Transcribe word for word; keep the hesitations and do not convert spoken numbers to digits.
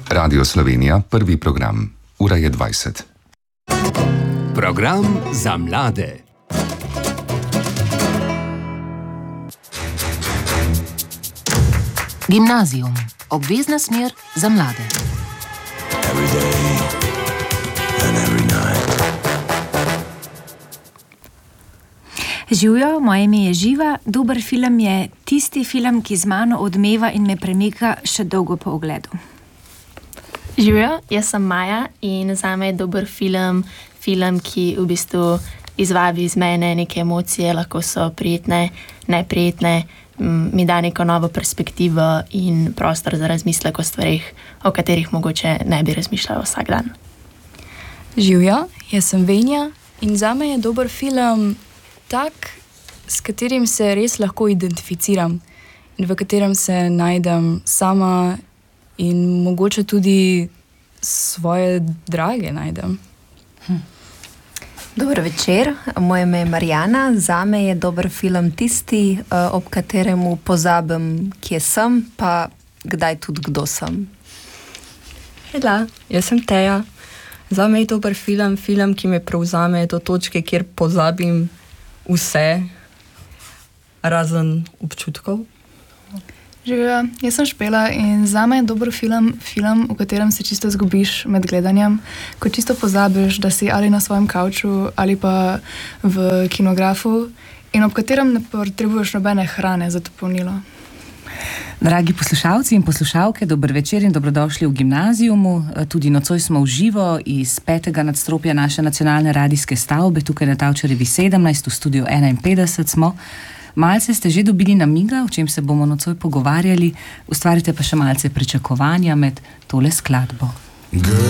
Radio Slovenija, prvi program. Ura je dvajset. Program za mlade. Gimnazijum. Obvezna smer za mlade. Every day and every night. Živjo, moje ime je Živa. Dober film je tisti film, ki z mano odmeva in me premika še dolgo po ogledu. Živjo, jaz sem Maja in zame je dober film, film, ki v bistvu izvabi iz mene neke emocije, lahko so prijetne, neprijetne, mi da neko novo perspektivo in prostor za razmislek o stvarih, o katerih mogoče ne bi razmišljala vsak dan. Živjo, jaz sem Venja in zame je dober film tak, s katerim se res lahko identificiram in v katerem se najdem sama in mogoče tudi svoje drage najdem. Hm. Dober večer, moje ime je Marjana. Zame je dober film tisti, ob kateremu pozabim, kje sem, pa kdaj tudi kdo sem. Hela, jaz sem Teja. Zame je dober film, film, ki me prevzame do točke, kjer pozabim vse, razen občutkov. Živjo, jaz sem Špela in zame je dober film, film, v katerem se čisto zgubiš med gledanjem, ko čisto pozabiš, da si ali na svojem kavču ali pa v kinografu in ob katerem ne potrebuješ nobene hrane za to polnilo. Dragi poslušalci in poslušalke, dober večer in dobrodošli v Gimnazijumu. Tudi nocoj smo v živo iz petega nadstropja naše nacionalne radijske stavbe, tukaj na Tavčarjevi sedemnajst, v studiu enainpetdeset smo. Malce ste že dobili namiga, o čem se bomo nocoj pogovarjali, ustvarite pa še malce pričakovanja med tole skladbo.